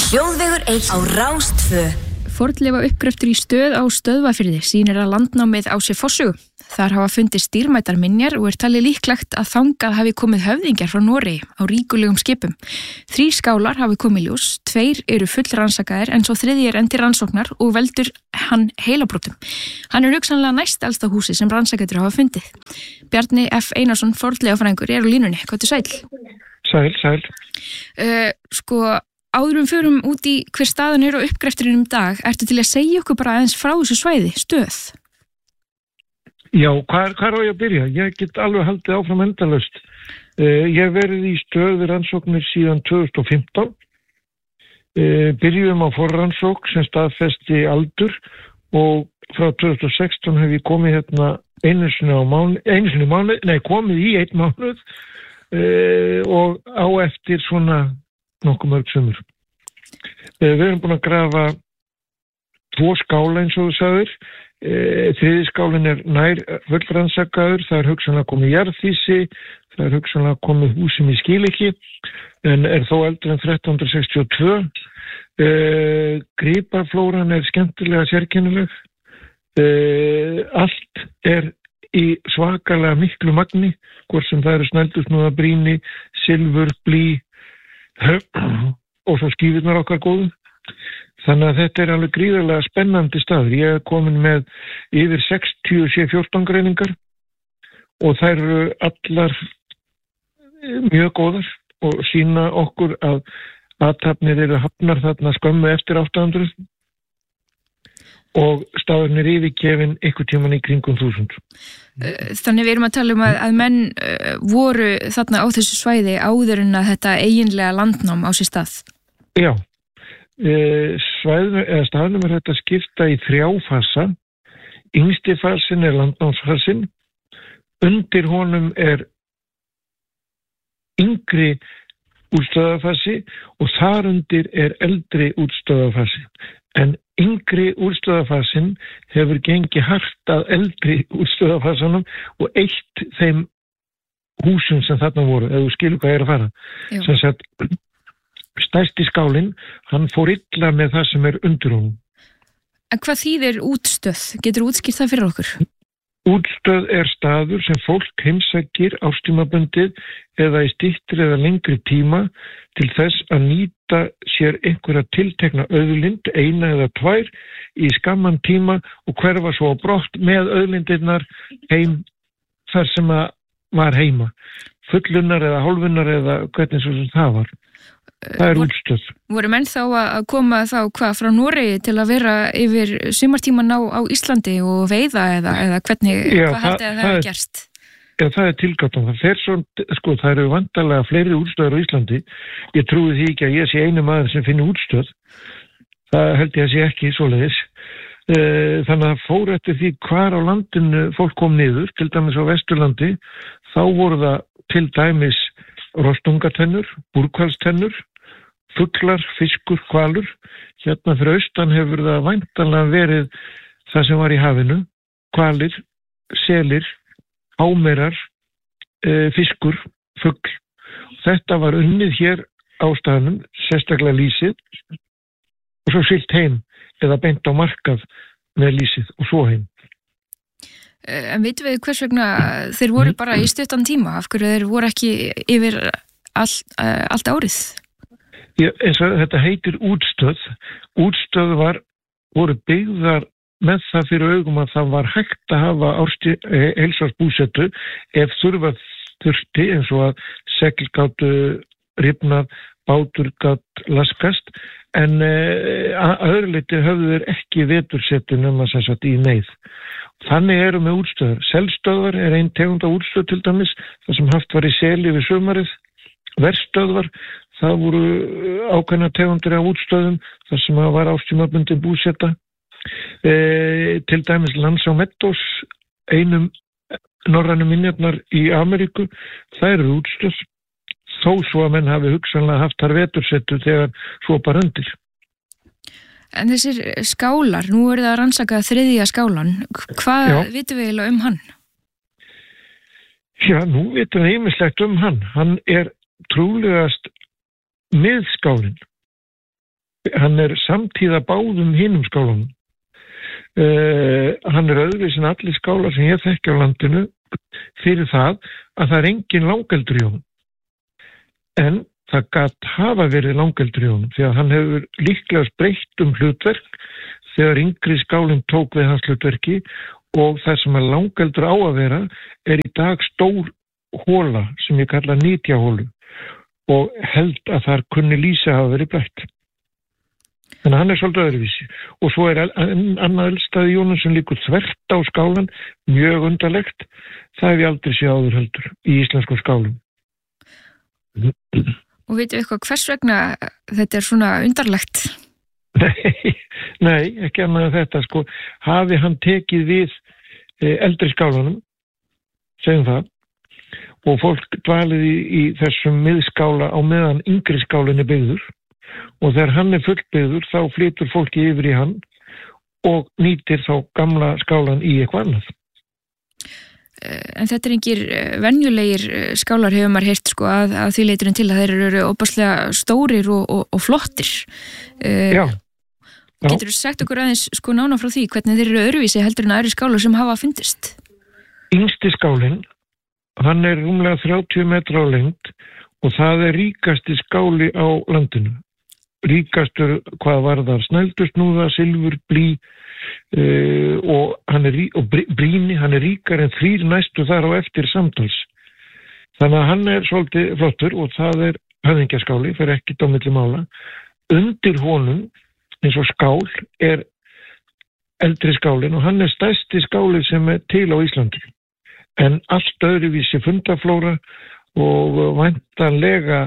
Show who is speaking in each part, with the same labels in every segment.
Speaker 1: Hljóðvegur 1 á Rás 2.
Speaker 2: Fornleifa uppgröftur í stöð á Stöðvarfirði sýnir að landnámið á sér forsögu. Þar hafa fundist dýrmætar minjar og talið líklegt að þangað hafi komið höfðingjar frá Noregi á ríkulegum skipum. 3 skálar hafi komið ljós, 2 eru fullrannsakaðir en svo 3 enn til rannsóknar og veldur hann heilabrotum. Hann hugsanlega næst elsta húsi sem rannsakendur hafa fundið. Bjarni F. Einarsson, fornleifafræðingur, er á línunni. Hvað er sæl?
Speaker 3: Sæl.
Speaker 2: Áðurum förum út í hver staðan er á uppgrefturinn dag, ertu til að segja okkur bara aðeins frá þessu svæði, stöð?
Speaker 3: Já, hvar á ég að byrja? Ég get alveg haldið áfram endalaust. Ég hef verið í stöð við rannsóknir síðan 2015. Byrjum á forrannsókn sem staðfesti aldur og frá 2016 hef ég komið hérna komið í 1 mánuð og á eftir svona nokkuð mörg sumur. Við erum búin að grafa 2 skála eins og þú sagðir. 3. skálinn er nær fullrannsakaður, það er hugsanlega komið jarðhýsi, það er hugsanlega komið hús sem ég skil ekki, en er þó eldri en 1362. Gripaflóran er skemmtilega sérkennileg. Allt er í svakalega miklu magni, hvort sem það eru snældusnúða brýni, silfur, blý og svo skífurnar okkar góðum. Þannig að þetta er alveg gríðarlega spennandi staður. Ég er komin með yfir 60 C14 greiningar og þær eru allar mjög góðar og sýna okkur að athafnir eru hafnar þarna skömmu eftir 800 og staðurinn er yfirgefinn einhvern tímann í kringum 1000.
Speaker 2: Þannig við erum að tala um að menn voru þarna á þessu svæði áður en að þetta eiginlega landnám á sér stað.
Speaker 3: Já, staðnum er þetta skipta í 3 fasa. Yngsti fasin er landnámsfasin, undir honum er yngri útstöðarfasi og þar undir er eldri útstöðarfasi. En yngri útstöðarfasin hefur gengið hart að eldri útstöðarfasanum og eitt þeim húsum sem þarna voru, eða þú skilur hvað ég er að fara. Sem sagt, stærsti skálinn, hann fór illa með það sem er undir honum.
Speaker 2: En hvað þýðir útstöð? Getur útskýrt það fyrir okkur?
Speaker 3: Útstöð er staður sem fólk heimsækir árstímabundið eða í styttri eða lengri tíma til þess að nýta sér einhverja tiltekna auðlind, 1 eða 2, í skamman tíma og hverfa svo á brott með auðlindirnar heim þar sem að var heima. Fullunar eða hálfunar eða hvernig svo sem það var. Það er útstöð.
Speaker 2: Voru menn þá að koma þá frá Noregi til að vera yfir sumartíman á Íslandi og veiða eða hvernig, hvað haldið að það er gerst?
Speaker 3: Já, það er tilgátan. Það fer svo, það eru vantarlega fleiri útstöður á Íslandi. Ég trúi því ekki að ég sé einu maður sem finnur útstöð. Það held ég að sé ekki svoleiðis. Þannig að fór eftir því hvar á landinu fólk kom niður, til dæmis á Vesturlandi, þá voru það til dæmis rostungatennur, búrhvalstennur, fuglar, fiskur, hvalur. Hérna fyrir austan hefur það væntanlega verið það sem var í hafinu, hvalir, selir, ámerar, fiskur, fugl. Þetta var unnið hér á staðnum, sérstaklega lýsið, og svo siglt heim eða beint á markað með lýsið og svo heim.
Speaker 2: En vitum við hvers vegna þeir voru bara í stuttan tíma? Af hverju þeir voru ekki yfir allt árið?
Speaker 3: Já, eins og þetta heitir útstöð. Útstöð voru byggðar með það fyrir augum að það var hægt að hafa heilsársbúsetu ef þurfti eins og að segl gátu rifnað, bátur gat laskast, en að öðru leyti höfðu þeir ekki vetursetu nema sem sagt í neyð. Þannig eru með útstöðar. Selstöðvar er ein tegund af útstöð til dæmis, það sem haft var í seli við sumarið. Verstöðvar, það voru ákveðna tegundir af útstöðum, þar sem var árstímabundin búseta. Til dæmis Lands á Meadows, einum norrænu minjarnar í Ameríku, það eru útstöð. Þó svo að menn hafi hugsanlega haft þar vetursetu þegar svo bara undir.
Speaker 2: En þessir skálar, nú er það að rannsaka 3. skálan. Hvað vitum við eiginlega hann?
Speaker 3: Já, nú vitum við ýmislegt hann. Hann er trúlegast miðskálinn. hann samtíða báðum hinum skálunum. Hann öðruvísi en allir skálar sem ég þekki á landinu fyrir það að það engin langeldur í honum. En það gat hafa verið langeldur í honum því að hann hefur líklega breytt hlutverk þegar yngri skálinn tók við hans hlutverki og það sem að langeldur á að vera í dag stór hóla sem ég kalla nýtjahólu og held að þar kunni lýsa hafa verið breytt. Þannig að hann svolítið öðruvísi. Og svo annað elstaði Jónas sem líkur þvert á skálan, mjög undarlegt. Það hef ég aldrei séð áður heldur í íslenskum skálum.
Speaker 2: Og veitum eitthvað hvers vegna þetta svona undarlegt?
Speaker 3: Nei, ekki annað en þetta sko. Hafi hann tekið við eldri skálunum, segjum það, og fólk dvalið í þessum miðskála á meðan yngri skálinn byggður. Og þegar hann fullbyggður þá flytur fólki yfir í hann og nýtir þá gamla skálan í eitthvað annað.
Speaker 2: En þetta engir venjulegir skálar hefur maður heyrt sko að því leiturinn til að þeir eru óbærslega stórir og flottir.
Speaker 3: Já.
Speaker 2: Getur þú sagt okkur aðeins sko nána frá því hvernig þeir eru öðruvísi heldur en aðri skálar sem hafa fundist?
Speaker 3: Yngsti skálinn, hann rúmlega 30 metra á lengd og það ríkasti skáli á landinu. Ríkastur hvað varðar snældusnúða, silfur, blý og brýni, hann ríkar en 3 næstu þar á eftir samtals. Þannig að hann svolítið flottur og það höfðingjaskáli, fyrir ekki á milli mála. Undir honum, eins og skál, eldri skálinn og hann stærsti skáli sem til á Íslandi. En allt öðruvísi fundaflóra og væntanlega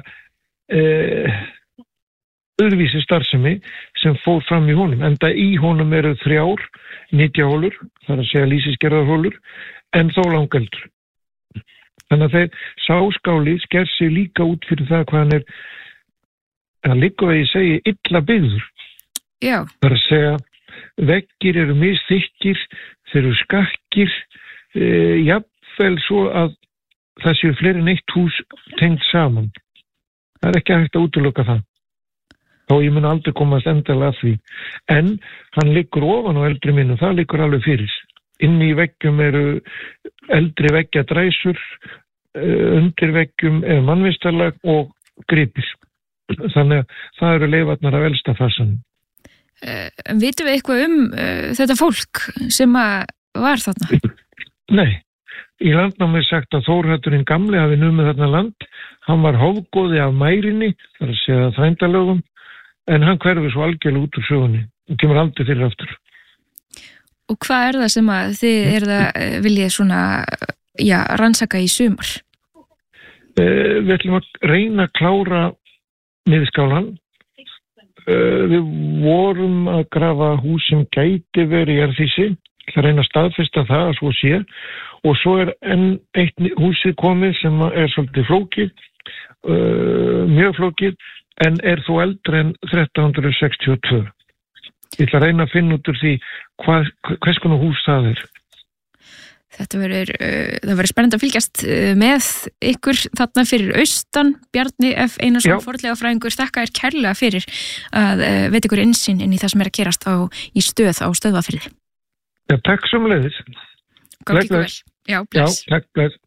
Speaker 3: öðruvísi starfsemi sem fór fram í honum. Enda í honum 3 nýtjahólur, það að segja lýsisgerðarhólur, en þó langeldur. Þannig að þeir sáskáli sker sig líka út fyrir það hvað hann það liggur að ég segi illa byggður.
Speaker 2: Já.
Speaker 3: Það að segja veggir eru misþykkir, þeir eru skakkir, jafnvel svo að það séu fleiri en eitt hús tengt saman. Það ekki hægt að útiloka það. Og ég mun aldrei komast endilega að því. En hann liggur ofan á eldri minnum, það liggur alveg fyrir. Inni í veggjum eru eldri veggjadræsur, undir veggjum mannvistarlag og gripir. Þannig að það eru leifarnar af elsta fasanum.
Speaker 2: Vitum við eitthvað þetta fólk sem var þarna?
Speaker 3: Nei. Í landnámi sagt að Þórhallurinn gamli hafi numið þarna land. Hann var hófgóði af mærinni, þar að segja þrændalögum, en hann hverfi svo algjörlega út úr sögunni og kemur aldrei fyrir aftur.
Speaker 2: Og hvað það sem að þið viljið svona, rannsaka í sumar?
Speaker 3: Við ætlum að reyna að klára miðskálan. Við vorum að grafa hús sem gæti verið í jarðhýsi, að reyna að staðfesta það að svo sé. Og svo enn eitt húsið komið sem svolítið flókið, mjög flókið, en þó eldri en 1362. Ég ætla að reyna að finna út úr því hvers konar hús það
Speaker 2: Það verður spennandi að fylgjast með ykkur þarna fyrir austan. Bjarni F. Einarsson, fornleifafræðingur, þakka þér kærlega fyrir að veita ykkur innsýn inn í það sem að gerast í stöð á Stöðvarfirði.
Speaker 3: Já, takk sömuleiðis.
Speaker 2: Gangi ykkur vel. Já, bless.
Speaker 3: Já, takk, bless.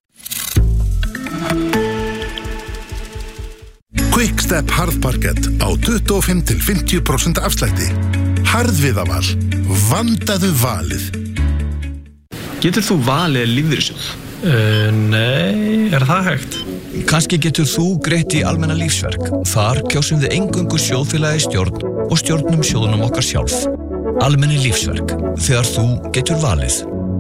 Speaker 4: Quickstep harðparkett á 25-50% afslætti. Harðviðaval. Vandaðu valið.
Speaker 5: Getur þú valið lífeyrissjóð? Nei, það hægt?
Speaker 6: Kannski getur þú greitt í almenna lífsverk. Þar kjósum við eingöngu sjóðfélagi stjórn og stjórnum sjóðunum okkar sjálf. Almenni lífsverk. Þegar þú getur valið.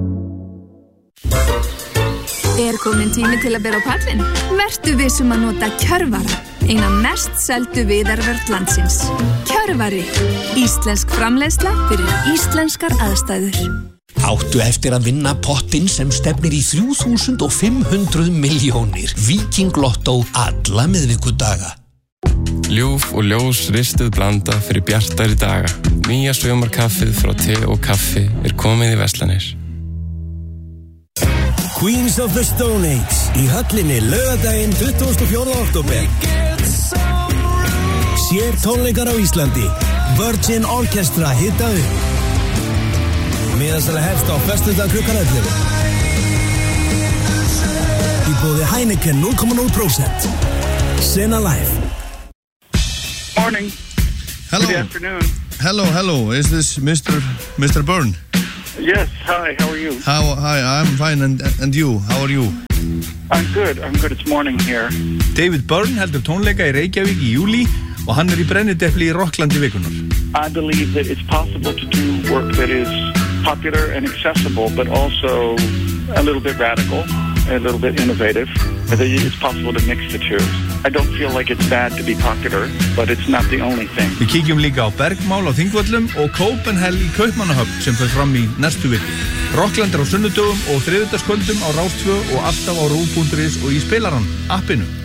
Speaker 1: Komin tími til að bera á pallin? Vertu vissum að nota Kjörvara, eina mest seldu viðarvörð landsins. Kjörvari. Íslensk framleiðsla fyrir íslenskar aðstæður.
Speaker 7: Áttu eftir að vinna pottinn sem stefnir í 3.500 milljónir. Viking Lotto alla miðvikudaga.
Speaker 8: Ljúf og ljós ristuð blanda fyrir bjartari daga. Nýja sumarkaffið frá te og kaffi komið í verslanir.
Speaker 9: Queens of the Stone Age í höllinni laugardaginn 24. október. Sér tónleikar á Íslandi. Virgin Orchestra hita upp. Miðasala hefst á föstudag klukkan 11. Í boði Heineken 0,0%. Sinna Life.
Speaker 10: Morning.
Speaker 11: Hello.
Speaker 10: Good afternoon.
Speaker 11: Hello. Is this Mr. Byrne?
Speaker 10: Yes, hi, how are you?
Speaker 11: Hi, I'm fine, and you? How are you?
Speaker 10: I'm good, it's morning here.
Speaker 12: David Byrne heldur tónleika í Reykjavík í júlí og hann í brennidepli í Rocklandi vikunar.
Speaker 10: I believe that it's possible to do work that is popular and accessible, but also a little bit radical, a little bit innovative. It's possible to mix the two. I don't feel like it's bad to be popular, but it's not the only thing.
Speaker 12: Við kíkjum líka á Bergmál á Þingvöllum og Copenhagen í Kaupmannahöfn sem fer fram í næstu viku. Rockland á sunnudögum og þriðjudagskvöldum á Rás 2 og alltaf á RÚV.is og í spilarann, appinu.